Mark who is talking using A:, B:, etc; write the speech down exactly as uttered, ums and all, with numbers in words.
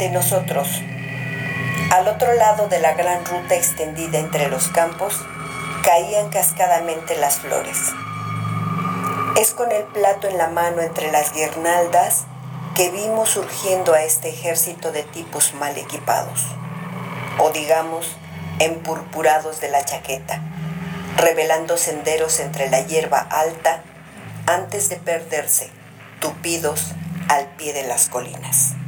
A: ante nosotros, al otro lado de la gran ruta extendida entre los campos, caían cascadamente las flores. Es con el plato en la mano entre las guirnaldas que vimos surgiendo a este ejército de tipos mal equipados, o digamos, empurpurados de la chaqueta, revelando senderos entre la hierba alta antes de perderse, tupidos, al pie de las colinas.